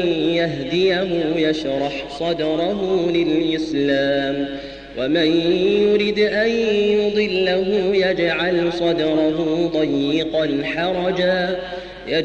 يهديه يشرح صدره للإسلام ومن يرد أن يضله يجعل صدره ضيقا حرجا